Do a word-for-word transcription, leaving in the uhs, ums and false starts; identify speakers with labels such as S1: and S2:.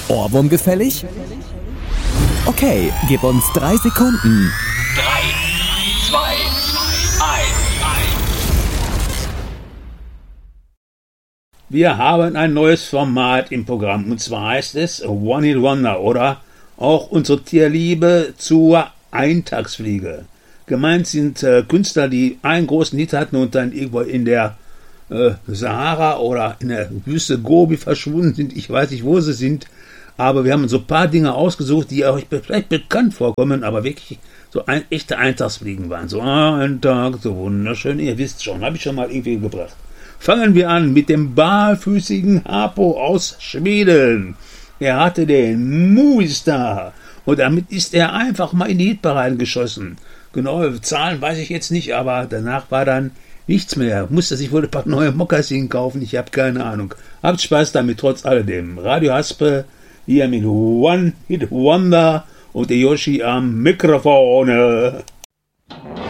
S1: Ohrwurm gefällig? Okay, gib uns drei Sekunden.
S2: Drei, zwei, eins.
S3: Wir haben ein neues Format im Programm und zwar heißt es One Hit Wonder oder auch unsere Tierliebe zur Eintagsfliege. Gemeint sind äh, Künstler, die einen großen Hit hatten und dann irgendwo in der äh, Sahara oder in der Wüste Gobi verschwunden sind. Ich weiß nicht, wo sie sind, aber wir haben so ein paar Dinge ausgesucht, die euch vielleicht bekannt vorkommen, aber wirklich so ein, echte Eintagsfliegen waren. So ein Tag, so wunderschön, ihr wisst schon, habe ich schon mal irgendwie gebracht. Fangen wir an mit dem barfüßigen Harpo aus Schweden. Er hatte den Movistar und damit ist er einfach mal in die Hitparade geschossen. Genaue Zahlen weiß ich jetzt nicht, aber danach war dann nichts mehr. Musste sich wohl ein paar neue Mokassin kaufen, ich habe keine Ahnung. Habt Spaß damit trotz alledem. Radio Haspe hier mit One Hit Wonder und der Yoshi am Mikrofon.